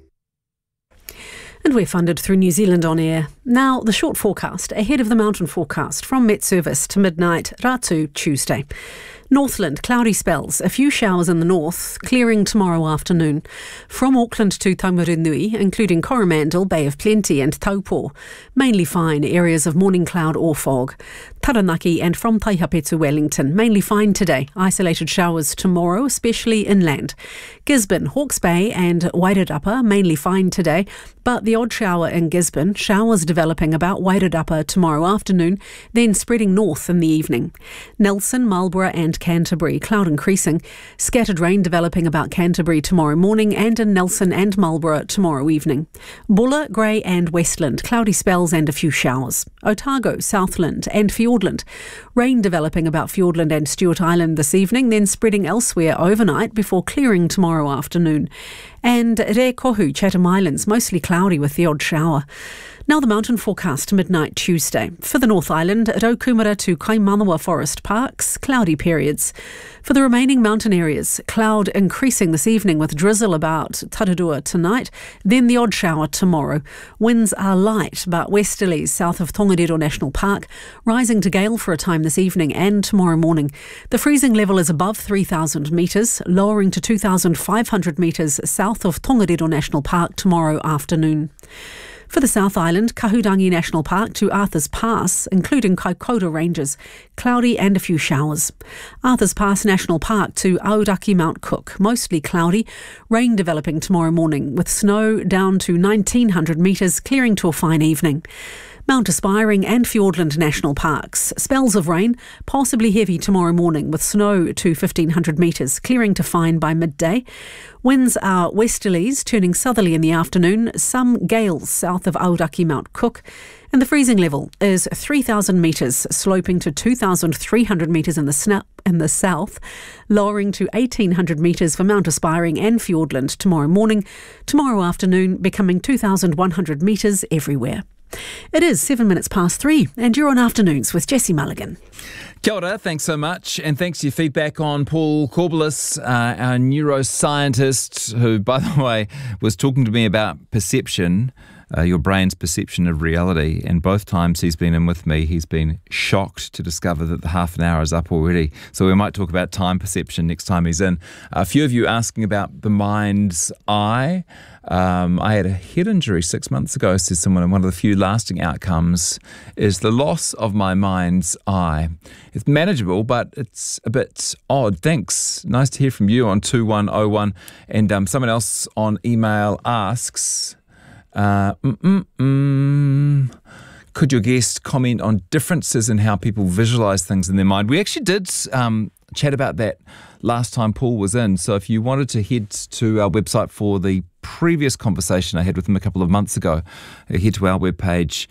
And we're funded through New Zealand On Air. Now, the short forecast ahead of the mountain forecast from Met Service to midnight, Ratu, Tuesday. Northland, cloudy spells, a few showers in the north, clearing tomorrow afternoon. From Auckland to Taumarunui, including Coromandel, Bay of Plenty and Taupo, mainly fine, areas of morning cloud or fog. Taranaki and from Taihape to Wellington, mainly fine today, isolated showers tomorrow, especially inland. Gisborne, Hawke's Bay and Wairarapa, mainly fine today, but the odd shower in Gisborne, showers developing about Wairarapa tomorrow afternoon, then spreading north in the evening. Nelson, Marlborough and Canterbury, cloud increasing. Scattered rain developing about Canterbury tomorrow morning and in Nelson and Marlborough tomorrow evening. Bulla, Grey and Westland, cloudy spells and a few showers. Otago, Southland and Fiordland. Rain developing about Fiordland and Stewart Island this evening, then spreading elsewhere overnight before clearing tomorrow afternoon. And Re Kohu, Chatham Islands, mostly cloudy with the odd shower. Now the mountain forecast to midnight Tuesday. For the North Island, Raukumara to Kaimanawa Forest Parks, cloudy periods. For the remaining mountain areas, cloud increasing this evening with drizzle about Tararua tonight, then the odd shower tomorrow. Winds are light but westerlies south of Tongariro National Park, rising to gale for a time this evening and tomorrow morning. The freezing level is above three thousand metres, lowering to two thousand five hundred metres south of Tongariro National Park tomorrow afternoon. For the South Island, Kahurangi National Park to Arthur's Pass, including Kaikoura Ranges, cloudy and a few showers. Arthur's Pass National Park to Aoraki Mount Cook, mostly cloudy, rain developing tomorrow morning with snow down to nineteen hundred metres, clearing to a fine evening. Mount Aspiring and Fiordland National Parks. Spells of rain, possibly heavy tomorrow morning with snow to fifteen hundred metres, clearing to fine by midday. Winds are westerlies, turning southerly in the afternoon, some gales south of Aoraki Mount Cook. And the freezing level is three thousand metres, sloping to two thousand three hundred metres in the snap in the south, lowering to eighteen hundred metres for Mount Aspiring and Fiordland tomorrow morning. Tomorrow afternoon, becoming two thousand one hundred metres everywhere. It is seven minutes past three, and you're on Afternoons with Jessie Mulligan. Kia ora, thanks so much, and thanks for your feedback on Paul Corbelis, uh, our neuroscientist, who, by the way, was talking to me about perception, uh, your brain's perception of reality, and both times he's been in with me, he's been shocked to discover that the half an hour is up already. So we might talk about time perception next time he's in. A few of you asking about the mind's eye. Um, I had a head injury six months ago, says someone, and one of the few lasting outcomes is the loss of my mind's eye. It's manageable, but it's a bit odd. Thanks. Nice to hear from you on two one oh one. And um, someone else on email asks, uh, mm-mm-mm, could your guest comment on differences in how people visualise things in their mind? We actually did um, chat about that last time Paul was in. So if you wanted to head to our website for the previous conversation I had with him a couple of months ago, head to our webpage,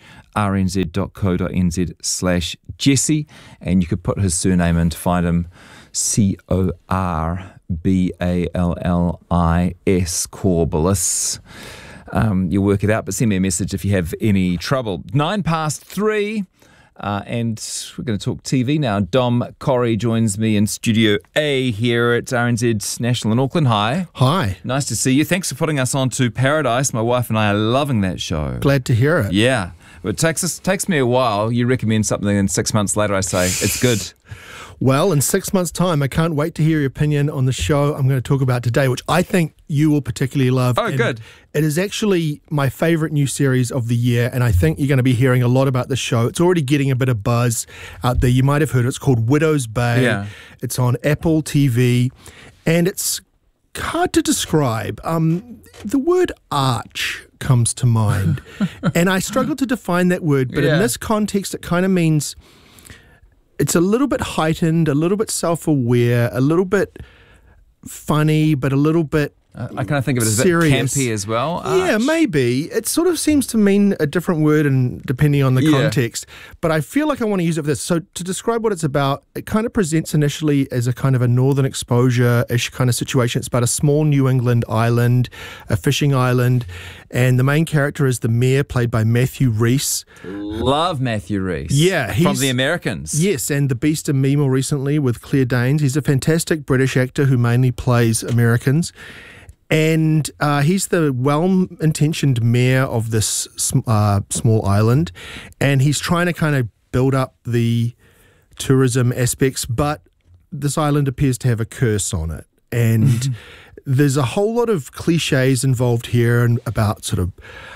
rnz.co.nz slash Jesse, and you could put his surname in to find him, C O R B A L L I S, Corballis. Um, you'll work it out, but send me a message if you have any trouble. Nine past three. Uh, and we're going to talk T V now. Dom Corrie joins me in Studio A here at R N Z National in Auckland. Hi. Hi. Nice to see you. Thanks for putting us on to Paradise. My wife and I are loving that show. Glad to hear it. Yeah. It takes us, takes me a while. You recommend something and six months later I say, it's good. Well, in six months' time, I can't wait to hear your opinion on the show I'm going to talk about today, which I think you will particularly love. Oh, and good. It is actually my favourite new series of the year, and I think you're going to be hearing a lot about the show. It's already getting a bit of buzz out there. You might have heard it. It's called Widow's Bay. Yeah. It's on Apple T V, and it's hard to describe. Um, the word arch comes to mind, and I struggle to define that word, but Yeah. in this context, it kind of means it's a little bit heightened, a little bit self-aware, a little bit funny, but a little bit Uh, I kind of think of it as a bit serious. campy as well. Yeah, Arch. maybe. It sort of seems to mean a different word and depending on the Yeah. context. But I feel like I want to use it for this. So to describe what it's about, it kind of presents initially as a kind of a northern exposure-ish kind of situation. It's about a small New England island, a fishing island, and the main character is the mayor, played by Matthew Rhys. Love Matthew Rhys. Yeah, From he's- The Americans. Yes, and The Beast and Me more recently with Claire Danes. He's a fantastic British actor who mainly plays Americans. And uh, he's the well-intentioned mayor of this sm- uh, small island. And he's trying to kind of build up the tourism aspects, but this island appears to have a curse on it. And there's a whole lot of cliches involved here and about sort of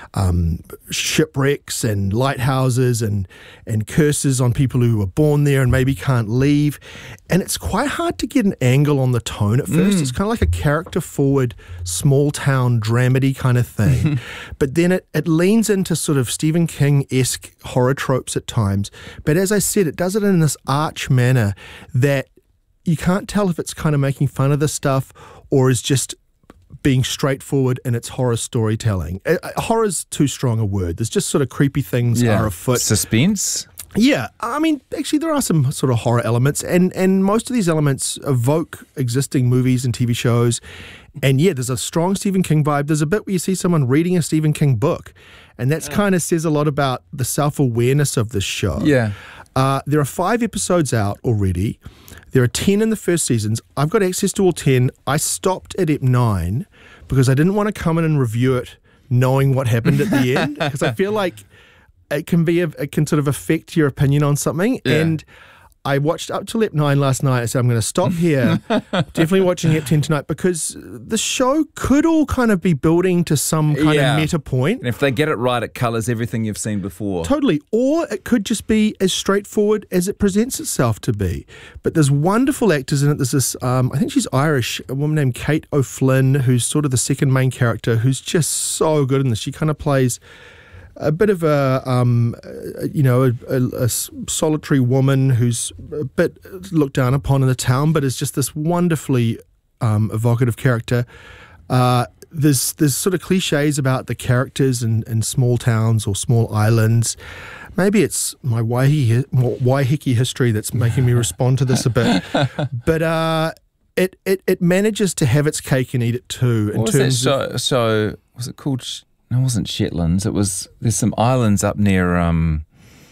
um, shipwrecks and lighthouses and, and curses on people who were born there and maybe can't leave. And it's quite hard to get an angle on the tone at first. Mm. It's kind of like a character-forward, small-town, dramedy kind of thing. But then it, it leans into sort of Stephen King-esque horror tropes at times. But as I said, it does it in this arch manner that you can't tell if it's kind of making fun of this stuff or is just being straightforward in its horror storytelling. Uh, uh, horror's too strong a word. There's just sort of creepy things Yeah. are afoot. Suspense? Yeah, I mean, actually, there are some sort of horror elements, and, and most of these elements evoke existing movies and T V shows. And yeah, there's a strong Stephen King vibe. There's a bit where you see someone reading a Stephen King book, and that's kind of says a lot about the self-awareness of this show. Yeah. Uh, there are five episodes out already. There are ten in the first seasons. I've got access to all ten. I stopped at ep nine because I didn't want to come in and review it knowing what happened at the end, because I feel like it can be a, it can sort of affect your opinion on something. Yeah. And I watched up till ep nine last night. I said, I'm going to stop here. Definitely watching ep ten tonight, because the show could all kind of be building to some kind Yeah. of meta point. And if they get it right, it colours everything you've seen before. Totally. Or it could just be as straightforward as it presents itself to be. But there's wonderful actors in it. There's this, um, I think she's Irish, a woman named Kate O'Flynn, who's sort of the second main character, who's just so good in this. She kind of plays a bit of a, um, uh, you know, a, a, a s- solitary woman who's a bit looked down upon in the town, but is just this wonderfully um, evocative character. Uh, there's there's sort of cliches about the characters in, in small towns or small islands. Maybe it's my Waiheke, Waiheke history that's making me respond to this a bit. But uh, it, it, it manages to have its cake and eat it too. In What was that terms of, show? So, was it called... Sh- No, it wasn't Shetlands. It was... There's some islands up near... Um,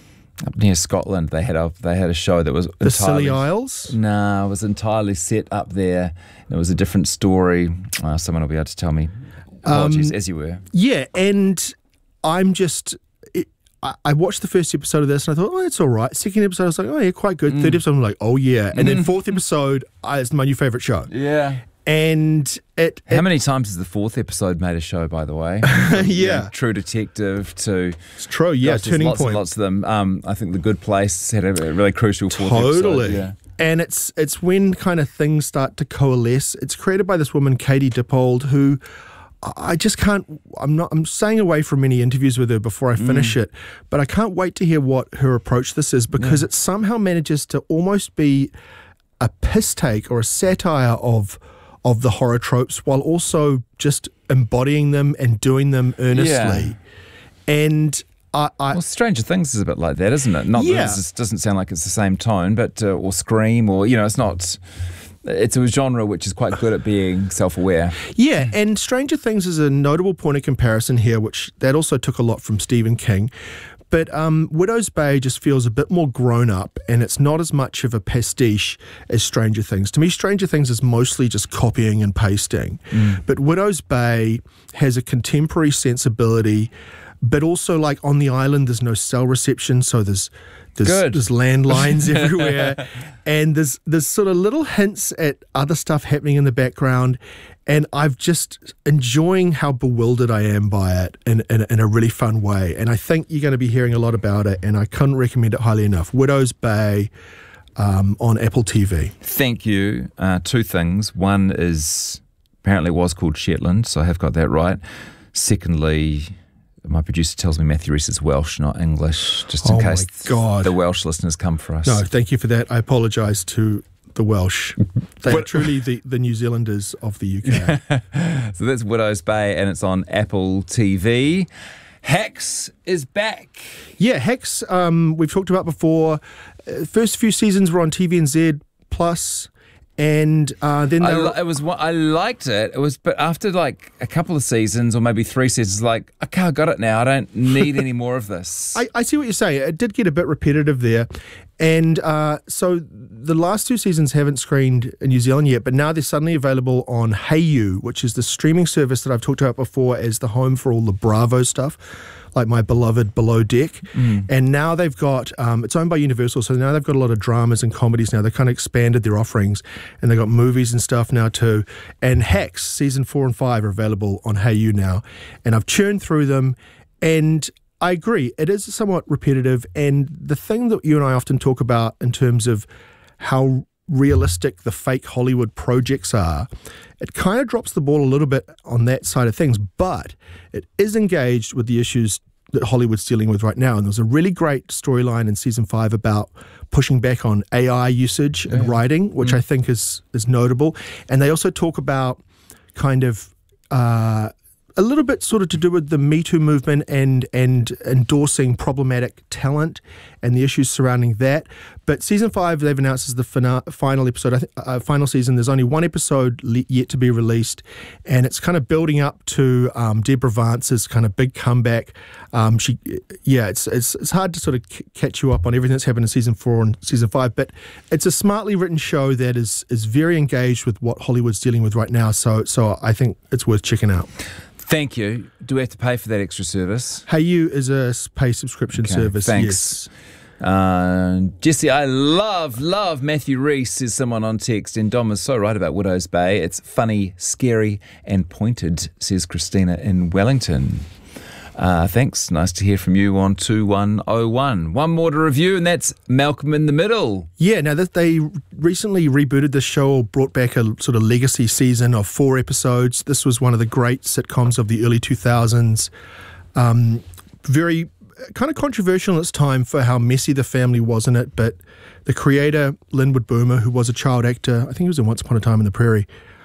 up near Scotland. They had a they had a show that was The entirely, Scilly Isles? No, it was entirely set up there. And it was a different story. Uh, someone will be able to tell me. Apologies, Um, as you were. Yeah, and I'm just... It, I, I watched the first episode of this and I thought, oh, it's all right. Second episode, I was like, oh, yeah, quite good. Mm. Third episode, I'm like, oh, yeah. And then fourth episode, uh, it's my new favourite show. Yeah. And it... How it- many times has the fourth episode made a show, by the way? Yeah. From True Detective to... It's true, yeah, Gosh, there's Turning lots Point. and lots of them. Um, I think The Good Place had a a really crucial fourth Totally. episode. Yeah. And it's it's when kind of things start to coalesce. It's created by this woman, Katie Dippold, who I just can't, I'm not, I'm staying away from many interviews with her before I finish Mm. it, but I can't wait to hear what her approach this is, because Yeah. it somehow manages to almost be a piss take or a satire of of the horror tropes while also just embodying them and doing them earnestly. Yeah. And I, I well, Stranger Things is a bit like that, isn't it? Not Yeah. that it doesn't sound like it's the same tone, but uh, or Scream, or you know, it's not. It's a genre which is quite good at being self-aware. Yeah, and Stranger Things is a notable point of comparison here, which that also took a lot from Stephen King. But um, Widow's Bay just feels a bit more grown up, and it's not as much of a pastiche as Stranger Things. To me, Stranger Things is mostly just copying and pasting. Mm. But Widow's Bay has a contemporary sensibility, but also like on the island, there's no cell reception, so there's there's, Good. there's landlines everywhere, and there's there's sort of little hints at other stuff happening in the background. And I've just enjoying how bewildered I am by it in, in, in a really fun way. And I think you're going to be hearing a lot about it, and I couldn't recommend it highly enough. Widow's Bay um, on Apple T V. Thank you. Uh, two things. One is apparently it was called Shetland, so I have got that right. Secondly, my producer tells me Matthew Reese is Welsh, not English, just in Oh case my God. the Welsh listeners come for us. No, thank you for that. I apologise to the Welsh. They are truly the, the New Zealanders of the U K. So that's Widow's Bay, and it's on Apple T V. Hacks is back. Yeah, Hacks, um, we've talked about before. Uh, first few seasons were on T V N Z Plus, and uh, then I, they li- it was one- I liked it. It was, but after like a couple of seasons or maybe three seasons, like okay, I got it now. I don't need any more of this. I, I see what you're saying. It did get a bit repetitive there. And uh, so the last two seasons haven't screened in New Zealand yet, but now they're suddenly available on Hayu, which is the streaming service that I've talked about before as the home for all the Bravo stuff, like my beloved Below Deck. Mm. And now they've got, um, it's owned by Universal, so now they've got a lot of dramas and comedies now. They've kind of expanded their offerings, and they've got movies and stuff now too. And Hacks, season four and five are available on Hayu now. And I've churned through them, and I agree. It is somewhat repetitive, and the thing that you and I often talk about in terms of how realistic the fake Hollywood projects are, it kind of drops the ball a little bit on that side of things, but it is engaged with the issues that Hollywood's dealing with right now. And there's a really great storyline in season five about pushing back on A I usage in Yeah. writing, which Mm. I think is is notable. And they also talk about kind of uh, a little bit sort of to do with the Me Too movement and and endorsing problematic talent and the issues surrounding that. But season five, they've announced is the fina- final episode, I think, uh, final season. There's only one episode le- yet to be released, and it's kind of building up to um, Deborah Vance's kind of big comeback. Um, she, yeah, it's it's it's hard to sort of c- catch you up on everything that's happened in season four and season five, but it's a smartly written show that is is very engaged with what Hollywood's dealing with right now. So so I think it's worth checking out. Thank you. Do we have to pay for that extra service? Hayu is a s- pay subscription Okay, service. thanks. Yes. Uh, Jesse, I love, love Matthew Reese, says someone on text. And Dom is so right about Widow's Bay. It's funny, scary, and pointed, says Christina in Wellington. Uh, thanks. Nice to hear from you on two one oh one. One more to review, and that's Malcolm in the Middle. Yeah, now that they recently rebooted the show, or brought back a sort of legacy season of four episodes. This was one of the great sitcoms of the early two thousands. Um, very kind of controversial in its time for how messy the family was in it, but the creator, Linwood Boomer, who was a child actor, I think he was in Once Upon a Time in the Prairie,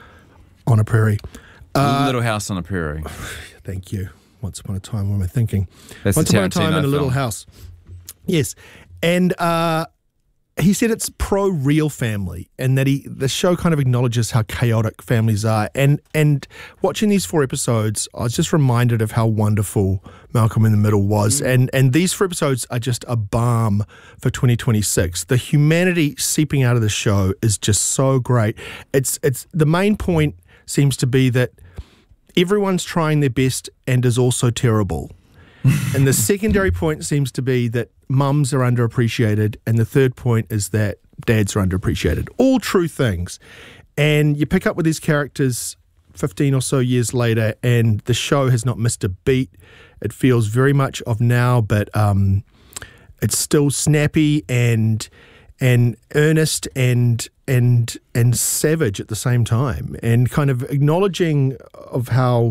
on a Prairie. Uh, Little House on a Prairie. Thank you. Once Upon a Time, what am I thinking? That's Once the Upon a Time Tarantino in a Little film. House. Yes. And uh, he said it's pro-real family, and that he the show kind of acknowledges how chaotic families are. And and watching these four episodes, I was just reminded of how wonderful Malcolm in the Middle was. Mm. And and these four episodes are just a balm for twenty twenty-six. The humanity seeping out of the show is just so great. It's it's the main point seems to be that everyone's trying their best and is also terrible. And the secondary point seems to be that mums are underappreciated, and the third point is that dads are underappreciated. All true things. And you pick up with these characters fifteen or so years later, and the show has not missed a beat. It feels very much of now, but um, it's still snappy and and earnest and and and savage at the same time, and kind of acknowledging of how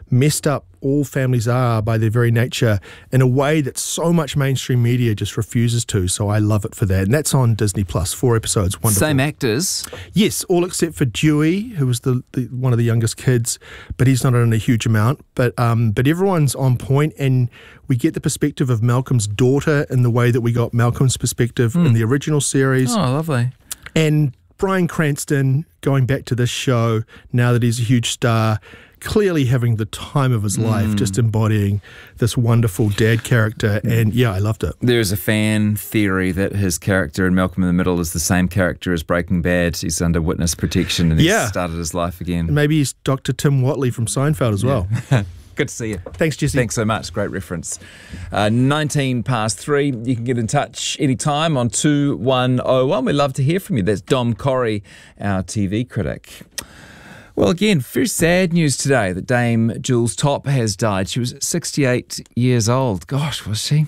messed up all families are by their very nature in a way that so much mainstream media just refuses to. So I love it for that. And that's on Disney Plus, four episodes. Wonderful. Same actors? Yes, all except for Dewey, who was the, the one of the youngest kids, but he's not in a huge amount. But um, but everyone's on point, and we get the perspective of Malcolm's daughter in the way that we got Malcolm's perspective mm. in the original series. Oh, lovely. And Bryan Cranston, going back to this show, now that he's a huge star, clearly having the time of his life, mm. just embodying this wonderful dad character. And yeah, I loved it. There's a fan theory that his character in Malcolm in the Middle is the same character as Breaking Bad. He's under witness protection and yeah. he's started his life again. Maybe he's Doctor Tim Watley from Seinfeld as well. Yeah. Good to see you. Thanks, Jesse. Thanks so much. Great reference. Uh, nineteen past three. You can get in touch anytime on two one oh one. We'd love to hear from you. That's Dom Corrie, our T V critic. Well, again, very sad news today that Dame Jules Topp has died. She was sixty-eight years old. Gosh, was she?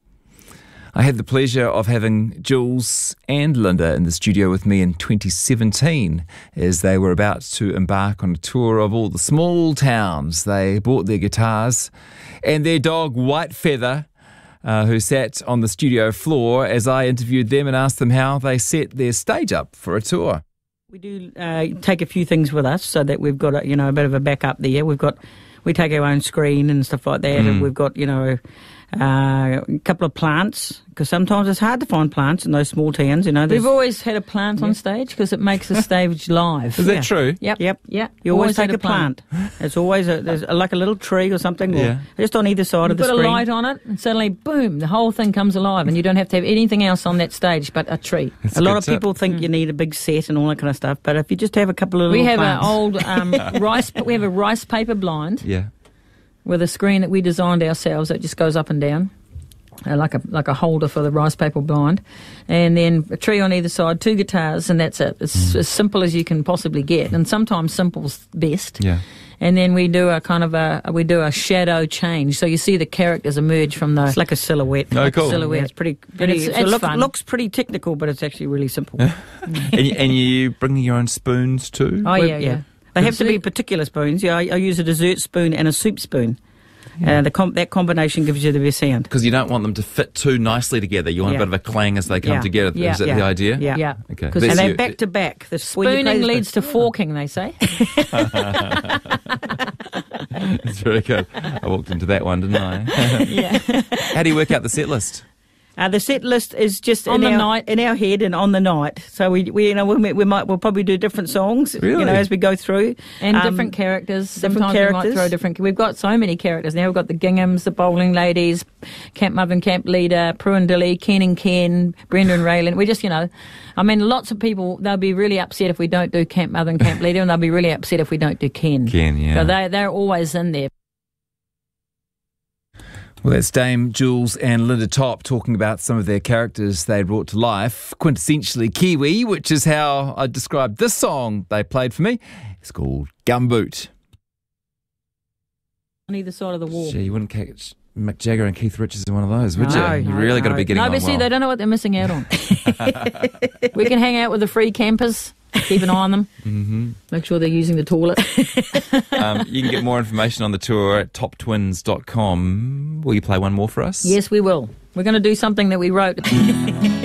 I had the pleasure of having Jules and Linda in the studio with me in twenty seventeen as they were about to embark on a tour of all the small towns. They brought their guitars and their dog, White Feather, uh, who sat on the studio floor as I interviewed them and asked them how they set their stage up for a tour. We do uh, take a few things with us so that we've got a, you know, a bit of a backup there. We've got, we take our own screen and stuff like that, mm. and we've got, you know, uh, a couple of plants, because sometimes it's hard to find plants in those small towns. You know, we've always had a plant yeah. on stage because it makes the stage live. Is yeah. that true? Yep. Yep. Yeah. You always, always take a plant. plant. It's always a, there's a, like a little tree or something, yeah. or just on either side you of the screen. screen. Put a light on it, and suddenly, boom, the whole thing comes alive, and you don't have to have anything else on that stage but a tree. That's a lot of tip. people think mm. you need a big set and all that kind of stuff, but if you just have a couple of little we have plants. an old um, rice. We have a rice paper blind. Yeah. With a screen that we designed ourselves that just goes up and down. Uh, like a like a holder for the rice paper blind, and then a tree on either side, two guitars, and that's it. It's mm. as simple as you can possibly get, and sometimes simple's best. Yeah. And then we do a kind of a we do a shadow change, so you see the characters emerge from the. It's like a silhouette. Oh, like cool. A silhouette. Yeah, it's pretty. pretty it's, it's it's look, fun. Looks pretty technical, but it's actually really simple. and, you, and you bringing your own spoons too? Oh yeah, yeah. yeah. They have to be particular spoons. Yeah, I, I use a dessert spoon and a soup spoon. Yeah. Uh, the com- that combination gives you the best sound. Because you don't want them to fit too nicely together. You want yeah. a bit of a clang as they come yeah. together. Yeah. Is that yeah. the idea? Yeah. yeah. Okay. And they're you. back to back. The spooning leads to forking, they say. It's very good. I walked into that one, didn't I? yeah. How do you work out the set list? Uh, the set list is just on in the our, night, in our head and on the night. So we, we you know, we, we might, we'll probably do different songs, really? you know, as we go through, and um, different characters. Different Sometimes characters. we might throw different. We've got so many characters now. We've got the Ginghams, the Bowling Ladies, Camp Mother and Camp Leader, Prue and Dilly, Ken and Ken, Brenda and Raylan. We just, you know, I mean, lots of people, they'll be really upset if we don't do Camp Mother and Camp Leader, and they'll be really upset if we don't do Ken. Ken, yeah. So they they're always in there. Well, that's Dame Jules and Linda Topp talking about some of their characters they brought to life. Quintessentially Kiwi, which is how I described this song they played for me. It's called Gumboot. On either side of the wall. Gee, you wouldn't catch Mick Jagger and Keith Richards in one of those, would no, you? No, you really no. got to be getting no, on but see, well. they don't know what they're missing out on. We can hang out with the free campers. Keep an eye on them. Mm-hmm. Make sure they're using the toilet. um, you can get more information on the tour at top twins dot com. Will you play one more for us? Yes, we will. We're going to do something that we wrote.